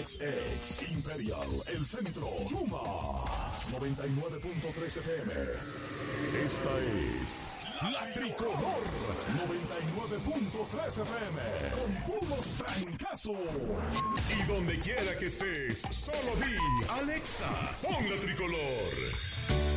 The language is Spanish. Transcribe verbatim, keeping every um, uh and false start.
Ex, ex, Imperial, El Centro, Chuma, noventa y nueve punto tres F M. Esta es La Tricolor, noventa y nueve punto tres F M, con puros trancazos. Y donde quiera que estés, solo di, Alexa, pon La Tricolor.